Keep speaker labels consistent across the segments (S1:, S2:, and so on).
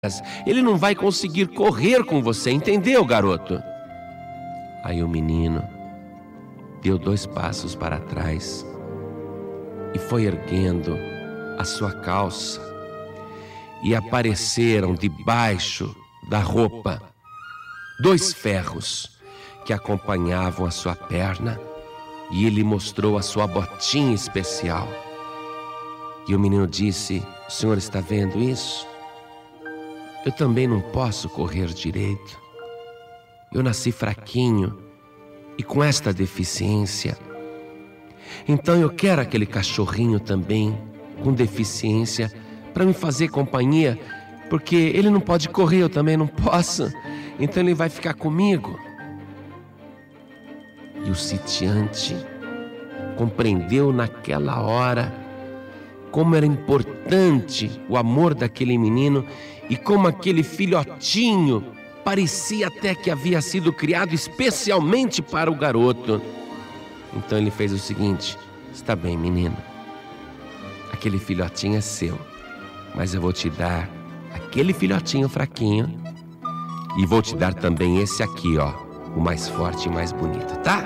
S1: Ele não vai conseguir correr com você, entendeu, garoto? Aí o menino deu 2 passos para trás e foi erguendo a sua calça, e apareceram debaixo da roupa 2 ferros que acompanhavam a sua perna, e ele mostrou a sua botinha especial. E o menino disse: o senhor está vendo isso? Eu também não posso correr direito. Eu nasci fraquinho e com esta deficiência. Então eu quero aquele cachorrinho também com deficiência para me fazer companhia, porque ele não pode correr, eu também não posso. Então ele vai ficar comigo. E o sitiante compreendeu naquela hora como era importante o amor daquele menino e como aquele filhotinho parecia até que havia sido criado especialmente para o garoto. Então ele fez o seguinte: está bem, menino, aquele filhotinho é seu, mas eu vou te dar aquele filhotinho fraquinho e vou te dar também esse aqui, ó, o mais forte e mais bonito, tá?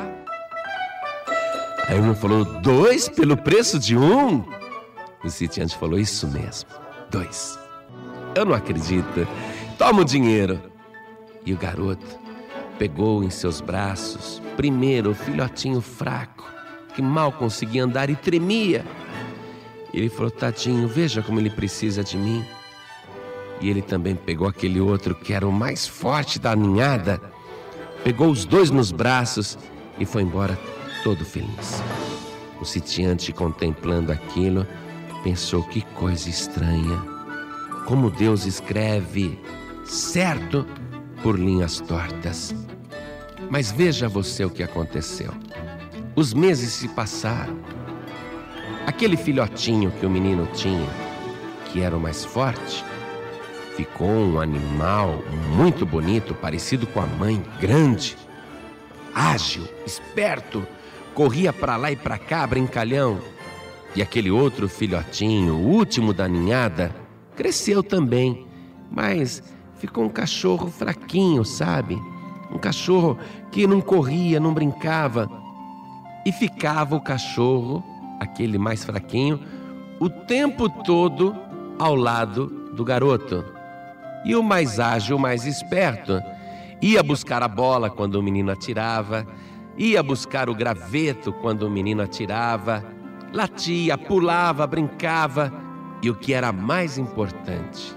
S1: Aí o menino falou: 2 pelo preço de 1? O sitiante falou: isso mesmo, 2. Eu não acredito. Toma o dinheiro. E o garoto pegou em seus braços primeiro o filhotinho fraco, que mal conseguia andar e tremia. Ele falou: tadinho, veja como ele precisa de mim. E ele também pegou aquele outro que era o mais forte da ninhada, pegou os 2 nos braços e foi embora todo feliz. O sitiante, contemplando aquilo, pensou: que coisa estranha, como Deus escreve certo por linhas tortas. Mas veja você o que aconteceu. Os meses se passaram. Aquele filhotinho que o menino tinha, que era o mais forte, ficou um animal muito bonito, parecido com a mãe, grande, ágil, esperto, corria para lá e para cá, brincalhão. E aquele outro filhotinho, o último da ninhada, cresceu também, mas ficou um cachorro fraquinho, sabe? Um cachorro que não corria, não brincava. E ficava o cachorro, aquele mais fraquinho, o tempo todo ao lado do garoto. E o mais ágil, o mais esperto, ia buscar a bola quando o menino atirava, ia buscar o graveto quando o menino atirava, latia, pulava, brincava e, o que era mais importante,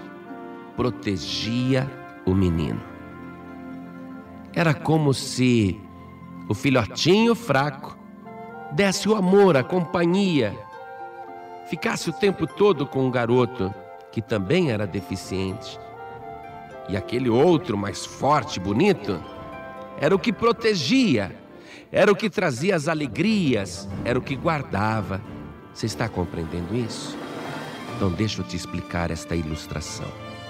S1: protegia o menino. Era como se o filhotinho fraco desse o amor, a companhia, ficasse o tempo todo com o garoto, que também era deficiente. E aquele outro mais forte, bonito, era o que protegia, era o que trazia as alegrias, era o que guardava. Você está compreendendo isso? Então deixa eu te explicar esta ilustração.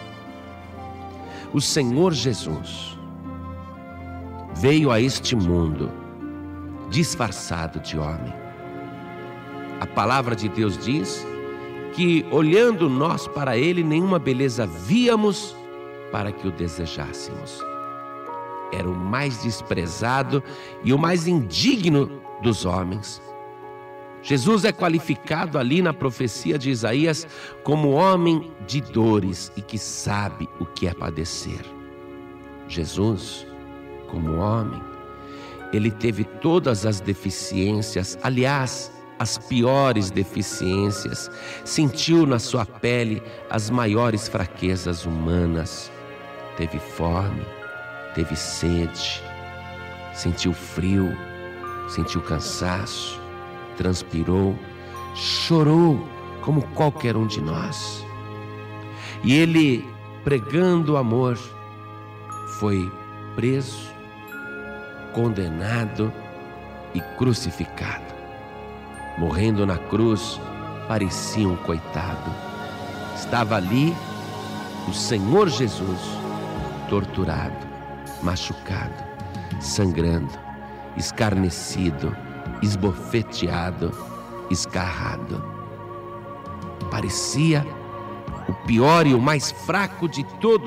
S1: O Senhor Jesus veio a este mundo disfarçado de homem. A palavra de Deus diz que, olhando nós para Ele, nenhuma beleza víamos para que o desejássemos. Era o mais desprezado e o mais indigno dos homens. Jesus é qualificado ali na profecia de Isaías como homem de dores e que sabe o que é padecer. Jesus, como homem, ele teve todas as deficiências, aliás, as piores deficiências, sentiu na sua pele as maiores fraquezas humanas. Teve fome, teve sede, sentiu frio, sentiu cansaço, transpirou, chorou como qualquer um de nós. E ele, pregando o amor, foi preso, condenado e crucificado. Morrendo na cruz, parecia um coitado. Estava ali o Senhor Jesus, torturado, machucado, sangrando, escarnecido, esbofeteado, escarrado. Parecia o pior e o mais fraco de todos